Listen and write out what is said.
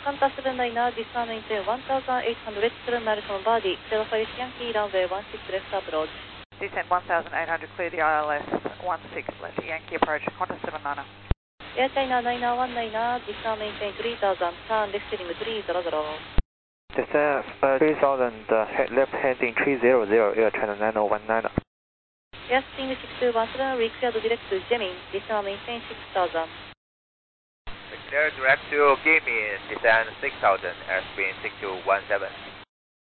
Qantas 799, discount maintain 1800, clear American body, Delta Yankee, runway 16 left approach. Descent 1800, clear the ILS 16 left, Yankee approach, Qantas 799. Air China 9919, discount maintain 3000, turn left heading 300. Descent 3000, left heading 300, Air China 9019. Airspeed 6217, recleared direct to Gemini, discount maintain 6000. Clear direct to Gemini, descend 6000, airspeed 6217.